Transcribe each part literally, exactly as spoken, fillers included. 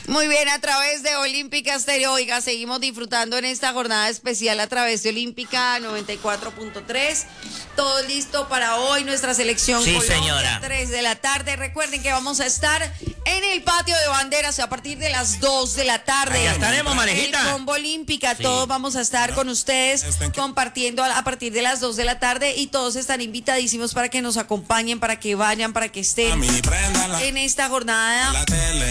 Muy bien, a través de Olímpica Estéreo, oiga, seguimos disfrutando en esta jornada especial a través de Olímpica noventa y cuatro punto tres. Todo listo para hoy, nuestra selección sí, Colombia, señora. tres de la tarde. Recuerden que vamos a estar en el patio de banderas a partir de las dos de la tarde. Ya estaremos, Malejita. El Combo Olímpica, Sí. todos vamos a estar con ustedes compartiendo a partir de las dos de la tarde y todos están invitadísimos para que nos acompañen, para que vayan, para que estén en esta jornada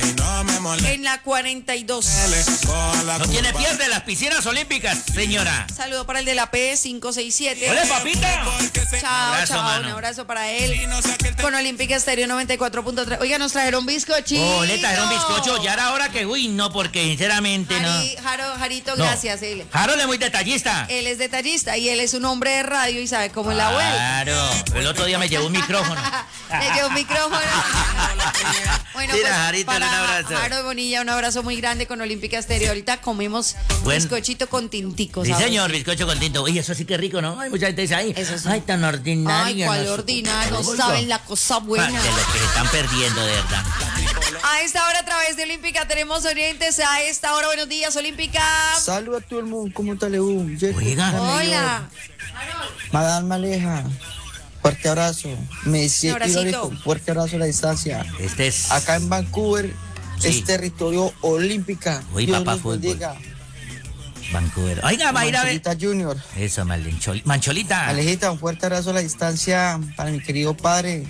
en la cuarenta y dos. No tiene pierde las piscinas olímpicas, señora. Saludo para el de la P cinco seis siete. ¡Hola, papita! Chao, abrazo, chao, mano. un abrazo para él. Con Olímpica Estéreo noventa y cuatro punto tres. Oiga, nos trajeron bizcochito. Oh, le trajeron bizcocho. Ya era hora que, uy, no, porque sinceramente Jari, no. Jaro, Jarito, No. gracias. Él, Harold es muy detallista. él es detallista y él es un hombre de radio y sabe cómo es la web. Claro. El otro día me llevó un micrófono. Le llevo un micrófono. Bueno, Mira, pues, Jarito, para un abrazo. Jaro Bonilla, un abrazo muy grande con Olímpica Estéreo. Ahorita comemos Buen- bizcochito con tintico. Sí, ¿sabes? señor, bizcocho con tinto. Uy, eso sí que rico, ¿no? Hay mucha gente dice ahí. Eso sí. Ay, tan Ay, ordinaria. cuál no sé. ordinario, no Oiga. saben la cosa buena. Ah, de lo que se están perdiendo, de verdad. A esta hora a través de Olímpica tenemos oyentes. A esta hora, buenos días, Olímpica. Saludos a todo el mundo, ¿cómo está Leú? Oiga. Hola. Madame Maleja, fuerte abrazo. Me decía Un abracito. Irónico, fuerte abrazo a la distancia. Este es... Acá en Vancouver Sí. es territorio olímpica. Uy, Dios papá los fútbol. bendiga. Vancouver. Oiga, va a ir a ver... Mancholita Junior. Eso, Malenchol... Mancholita. Alejita, un fuerte abrazo a la distancia para mi querido padre.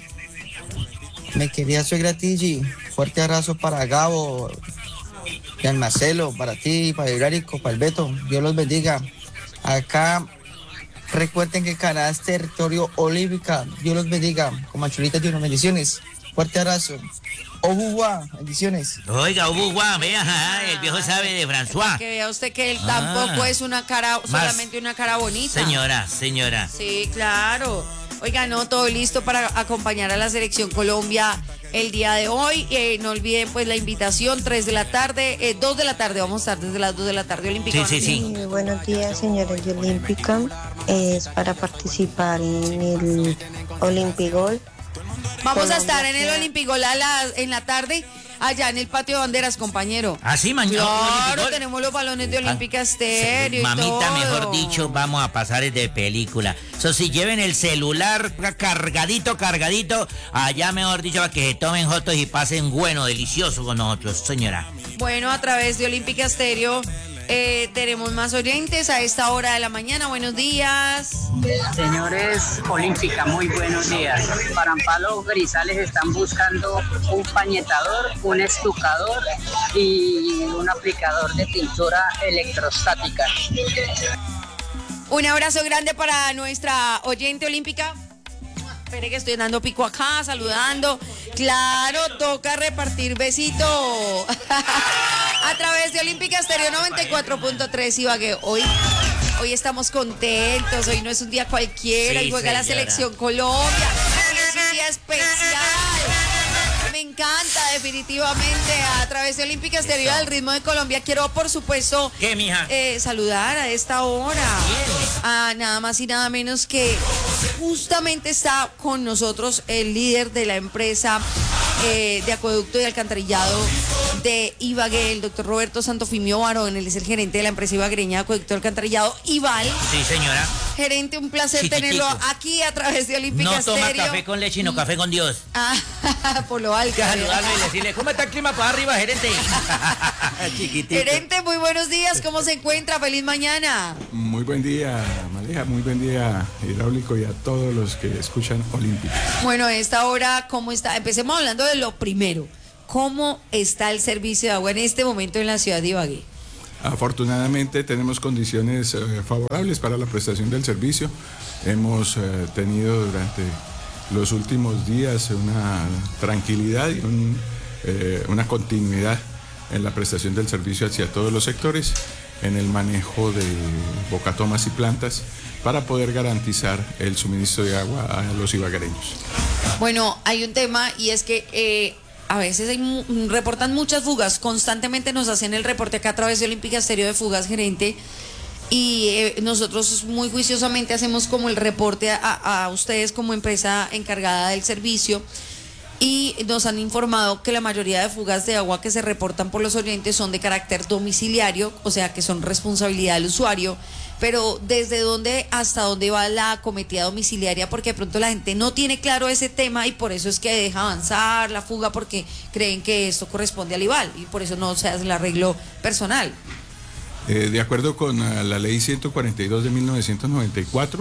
Me quería suegra Tigi. Fuerte abrazo para Gabo, y al Marcelo, para ti, para Ibrárico, para el Beto. Dios los bendiga. Acá, recuerden que Canadá es territorio olímpica. Dios los bendiga. Con Mancholita Junior, bendiciones. Fuerte abrazo. Obuwa, bendiciones. Oiga, Ubu, guau, vea, ajá, el viejo sabe de François. Que vea usted que él Ah. tampoco es una cara, Más. solamente una cara bonita. Señora, señora. Sí, claro. Oiga, no, todo listo para acompañar a la Selección Colombia el día de hoy. Eh, no olviden pues la invitación, tres de la tarde, eh, dos de la tarde, vamos a estar desde las dos de la tarde Olímpica. Sí, sí, sí. Muy buenos días, señores de Olímpica. Es para participar en el Olympigol. Vamos a estar en el Colombia. Olimpigol a la- en la tarde, allá en el patio de banderas, compañero. Ah, sí, mañana. Claro, tenemos los balones de Olímpica Estéreo y Mamita, todo. mejor dicho, vamos a pasar de película. Eso sí, lleven el celular cargadito, cargadito. Allá, mejor dicho, para que se tomen fotos y pasen bueno, delicioso con nosotros, señora. Bueno, a través de Olímpica Estéreo eh, tenemos más oyentes a esta hora de la mañana. Buenos días. Señores Olímpica, muy buenos días. Para Amparo Grisales están buscando un pañetador, un estucador y un aplicador de pintura electrostática. Un abrazo grande para nuestra oyente olímpica. Espere que estoy dando pico acá, saludando. Claro, toca repartir besito. A través de Olímpica Estéreo noventa y cuatro punto tres, Ibagué. Hoy, hoy estamos contentos, hoy no es un día cualquiera, Sí, y juega la señora. Selección Colombia. Hoy es un día especial. Me encanta, definitivamente. A través de Olímpica Estéreo del Ritmo de Colombia, quiero, por supuesto, ¿Qué, mija? eh, saludar a esta hora a nada más y nada menos que justamente está con nosotros el líder de la empresa eh, de acueducto y alcantarillado de Ibagué, el doctor Roberto Santofimio Barón. Él es el gerente de la empresa ibaguereña de acueducto y alcantarillado Ival. Sí, señora. Gerente, un placer Chiquitico. tenerlo aquí a través de Olímpica No toma Estéreo. café con leche, sino café con Dios. Ah, por lo Hay que alto. saludarlo y decirle, ¿cómo está el clima para arriba, gerente? Chiquitito. Gerente, muy buenos días. ¿Cómo se encuentra? Feliz mañana. Muy buen día, Maleja, muy buen día, Hidráulico, y a todos los que escuchan Olímpica. Bueno, a esta hora, ¿cómo está? Empecemos hablando de lo primero. ¿Cómo está el servicio de agua en este momento en la ciudad de Ibagué? Afortunadamente tenemos condiciones eh, favorables para la prestación del servicio. Hemos eh, tenido durante los últimos días una tranquilidad y un, eh, una continuidad en la prestación del servicio hacia todos los sectores, en el manejo de bocatomas y plantas para poder garantizar el suministro de agua a los ibaguereños. Bueno, hay un tema y es que eh, a veces hay mu- reportan muchas fugas. Constantemente nos hacen el reporte acá a través de Olímpica Estéreo de fugas, gerente. Y eh, nosotros muy juiciosamente hacemos como el reporte a, a ustedes como empresa encargada del servicio. y nos han informado que la mayoría de fugas de agua que se reportan por los oyentes son de carácter domiciliario, o sea que son responsabilidad del usuario. Pero ¿desde dónde hasta dónde va la acometida domiciliaria? Porque de pronto la gente no tiene claro ese tema y por eso es que deja avanzar la fuga, porque creen que esto corresponde al IVAL y por eso no se hace el arreglo personal. Eh, de acuerdo con uh, la ley ciento cuarenta y dos de mil novecientos noventa y cuatro,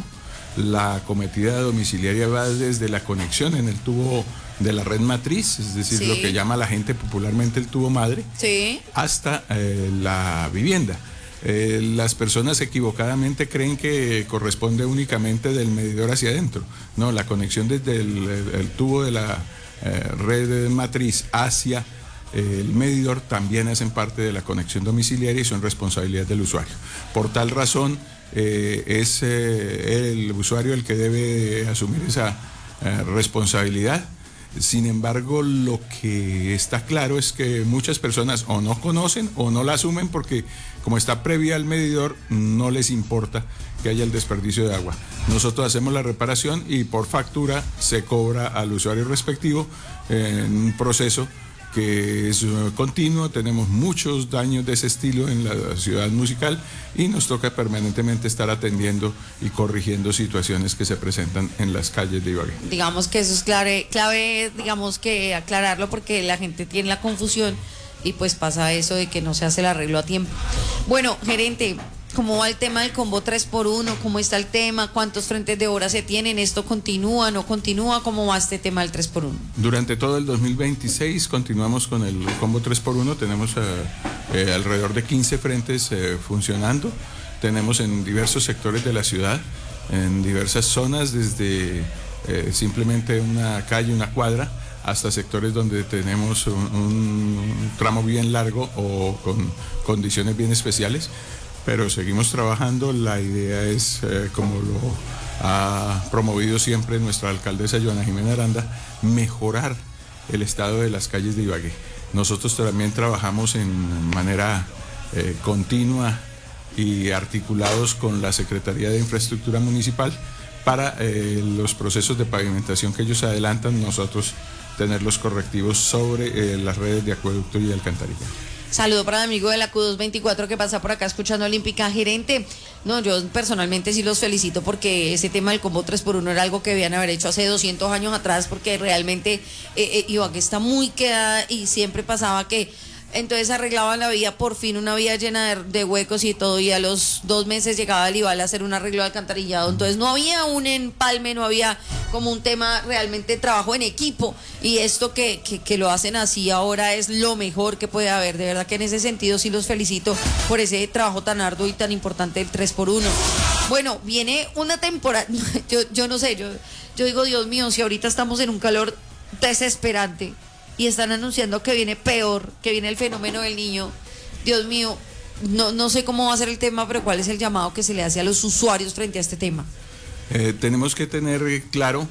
la acometida domiciliaria va desde la conexión en el tubo de la red matriz, es decir, Sí. lo que llama la gente popularmente el tubo madre, Sí. hasta eh, la vivienda. Eh, las personas equivocadamente creen que corresponde únicamente del medidor hacia adentro. No, la conexión desde el, el, el tubo de la eh, red matriz hacia eh, el medidor también hacen parte de la conexión domiciliaria y son responsabilidad del usuario. Por tal razón, eh, es eh, el usuario el que debe asumir esa eh, responsabilidad. Sin embargo, lo que está claro es que muchas personas o no conocen o no la asumen porque como está previa al medidor, no les importa que haya el desperdicio de agua. Nosotros hacemos la reparación y por factura se cobra al usuario respectivo en un proceso que es continuo. Tenemos muchos daños de ese estilo en la ciudad musical y nos toca permanentemente estar atendiendo y corrigiendo situaciones que se presentan en las calles de Ibagué. Digamos que eso es clave, clave, digamos que aclararlo porque la gente tiene la confusión y pues pasa eso de que no se hace el arreglo a tiempo. Bueno, gerente, ¿cómo va el tema del combo tres por uno? ¿Cómo está el tema? ¿Cuántos frentes de obra se tienen? ¿Esto continúa, no continúa? ¿Cómo va este tema del tres por uno? Durante todo el dos mil veintiséis continuamos con el combo tres por uno, tenemos eh, eh, alrededor de quince frentes eh, funcionando, tenemos en diversos sectores de la ciudad, en diversas zonas, desde eh, simplemente una calle, una cuadra, hasta sectores donde tenemos un, un tramo bien largo o con condiciones bien especiales, pero seguimos trabajando. La idea es, eh, como lo ha promovido siempre nuestra alcaldesa Joana Jimena Aranda, mejorar el estado de las calles de Ibagué. Nosotros también trabajamos en manera eh, continua y articulados con la Secretaría de Infraestructura Municipal para eh, los procesos de pavimentación que ellos adelantan, nosotros tener los correctivos sobre eh, las redes de acueducto y alcantarilla. Saludo para el amigo de la Q doscientos veinticuatro que pasa por acá escuchando Olímpica. Gerente, no, yo personalmente sí los felicito porque ese tema del combo tres por uno era algo que debían haber hecho hace doscientos años atrás, porque realmente eh, eh, Ibagué está muy quedada y siempre pasaba que entonces arreglaban la vía, por fin una vía llena de, de huecos y todo, y a los dos meses llegaba el IVAL a hacer un arreglo de alcantarillado. Entonces no había un empalme, no había como un tema realmente de trabajo en equipo, y esto que, que, que lo hacen así ahora es lo mejor que puede haber. De verdad que en ese sentido sí los felicito por ese trabajo tan arduo y tan importante del tres por uno. Bueno, viene una temporada, yo, yo no sé, yo, yo digo, Dios mío, si ahorita estamos en un calor desesperante y están anunciando que viene peor, que viene el fenómeno del niño, Dios mío, no, no sé cómo va a ser el tema, pero ¿cuál es el llamado que se le hace a los usuarios frente a este tema? Eh, tenemos que tener claro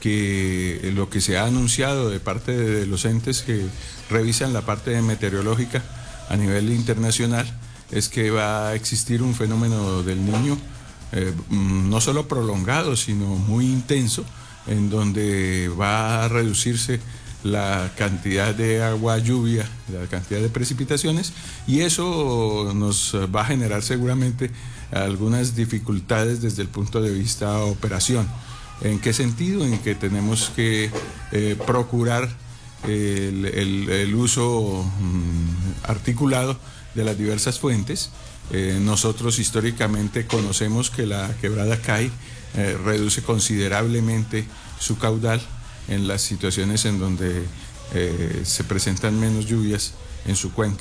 que lo que se ha anunciado de parte de los entes que revisan la parte meteorológica a nivel internacional es que va a existir un fenómeno del niño eh, no solo prolongado, sino muy intenso, en donde va a reducirse la cantidad de agua lluvia, la cantidad de precipitaciones, y eso nos va a generar seguramente algunas dificultades desde el punto de vista operación. ¿En qué sentido? En que tenemos que eh, procurar el, el, el uso mm, articulado de las diversas fuentes. Eh, nosotros históricamente conocemos que la quebrada Cay eh, reduce considerablemente su caudal en las situaciones en donde eh, se presentan menos lluvias en su cuenca.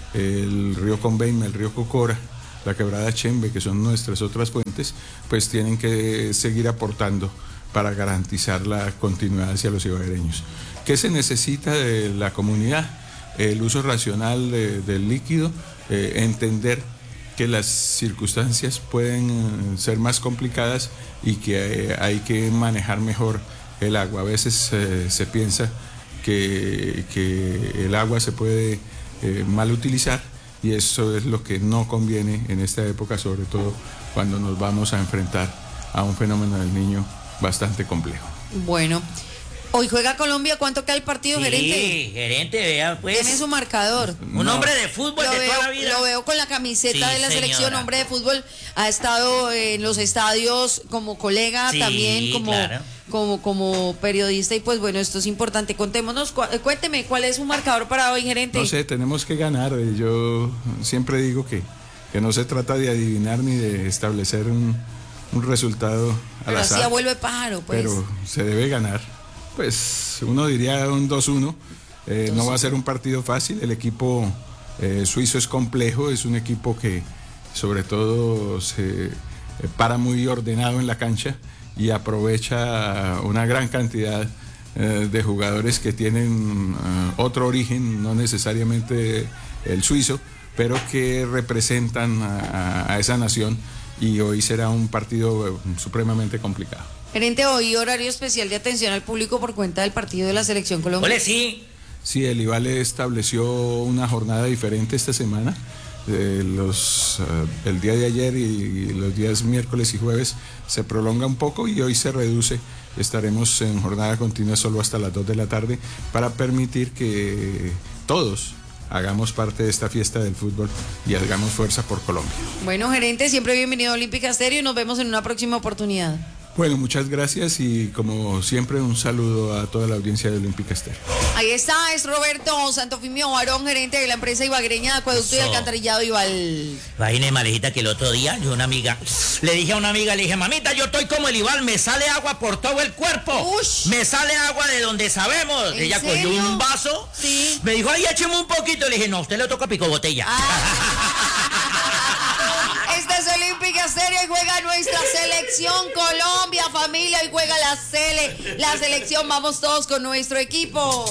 El río Conveima, el río Cocora, la quebrada Chembe, que son nuestras otras fuentes, pues tienen que seguir aportando para garantizar la continuidad hacia los ibaguereños. ¿Qué se necesita de la comunidad? El uso racional de, del líquido, eh, entender que las circunstancias pueden ser más complicadas y que eh, hay que manejar mejor el agua. A veces eh, se piensa que, que el agua se puede eh, mal utilizar, y eso es lo que no conviene en esta época, sobre todo cuando nos vamos a enfrentar a un fenómeno del niño bastante complejo. Bueno, Hoy juega Colombia, ¿cuánto queda el partido, Sí, gerente? gerente, vea pues. Tiene su marcador. Un No. hombre de fútbol Lo de toda la veo, vida. lo veo con la camiseta Sí, de la señora. selección, hombre de fútbol, ha estado en los estadios como colega, Sí, también como, claro. como, como periodista, y pues bueno, esto es importante. Contémonos, cu- eh, cuénteme, ¿cuál es su marcador para hoy, gerente? No sé, tenemos que ganar. eh, Yo siempre digo que, que no se trata de adivinar ni de establecer un, un resultado al Pero así azar, vuelve pájaro, pues. pero se debe ganar. Pues uno diría un dos uno. eh, no va a ser un partido fácil. El equipo eh, suizo es complejo, es un equipo que sobre todo se eh, para muy ordenado en la cancha y aprovecha una gran cantidad eh, de jugadores que tienen eh, otro origen, no necesariamente el suizo, pero que representan a, a esa nación, y hoy será un partido eh, supremamente complicado. Gerente, hoy horario especial de atención al público por cuenta del partido de la selección Colombia. Ole, sí. Sí, el IVALE estableció una jornada diferente esta semana. Eh, los, eh, el día de ayer y, y los días miércoles y jueves se prolonga un poco y hoy se reduce. Estaremos en jornada continua solo hasta las dos de la tarde para permitir que todos hagamos parte de esta fiesta del fútbol y hagamos fuerza por Colombia. Bueno, gerente, siempre bienvenido a Olímpica Estéreo y nos vemos en una próxima oportunidad. Bueno, muchas gracias y como siempre un saludo a toda la audiencia de Olímpica Estéreo. Ahí está, es Roberto Santofimio Barón, gerente de la empresa Ibagreña de Acueducto y Eso. Alcantarillado Ibal. Imagínese, Malejita, que el otro día yo una amiga, le dije a una amiga, le dije, mamita, yo estoy como el Ibal, me sale agua por todo el cuerpo. Ush. Me sale agua de donde sabemos. ¿En Ella serio? cogió un vaso, Sí. me dijo, ay, écheme un poquito. Le dije, no, a usted le toca pico botella. Esta es Olímpica Estéreo y juega nuestra selección Colombia, familia, y juega la Sele, la selección, vamos todos con nuestro equipo.